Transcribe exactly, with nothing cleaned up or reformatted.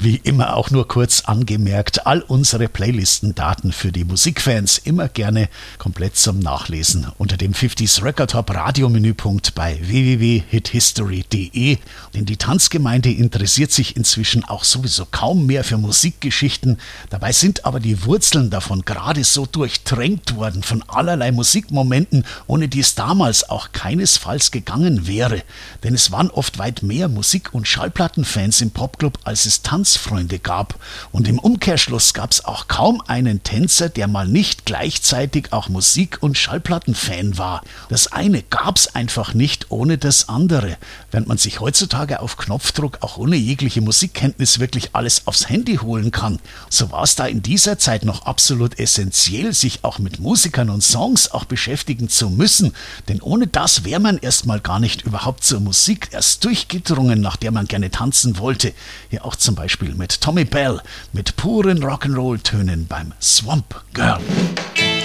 wie immer auch nur kurz angemerkt, all unsere Playlistendaten für die Musikfans immer gerne komplett zum Nachlesen unter dem fünfziger Record Top Radiomenüpunkt bei w w w punkt hit history punkt d e. Denn die Tanzgemeinde interessiert sich inzwischen auch sowieso kaum mehr für Musikgeschichten. Dabei sind aber die Wurzeln davon gerade so durchtränkt worden von allerlei Musikmomenten, ohne die es damals auch keinesfalls gegangen wäre. Denn es waren oft weit mehr Musik- und Schallplattenfans im Popclub, als es Tanzfreunde gab. Und im Umkehrschluss gab es auch kaum einen Tänzer, der mal nicht gleichzeitig auch Musik- und Schallplattenfan war. Das eine gab es einfach nicht ohne das andere. Während man sich heutzutage auf Knopfdruck auch ohne jegliche Musikkenntnis wirklich alles aufs Handy holen kann, so war es da in dieser Zeit noch absolut essentiell, sich auch mit Musikern und Songs auch beschäftigen zu müssen. Denn ohne das wäre man erstmal gar nicht überhaupt zur Musik erst durchgedrungen, nach der man gerne tanzen wollte. Hier auch zum Beispiel mit Tommy Bell, mit puren Rock'n'Roll-Tönen beim Swamp Girl.